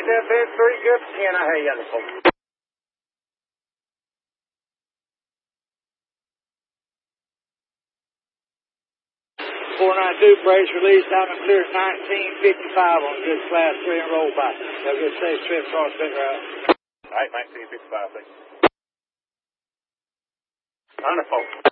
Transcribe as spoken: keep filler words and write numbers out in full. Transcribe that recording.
step in, three, good, ten, I hear you, other folks. four ninety-two, brace release, out and clear, nineteen fifty-five on good class three and roll by. Have a good safe trip, cross fit route. All right, nineteen fifty-five, thank you. Wonderful.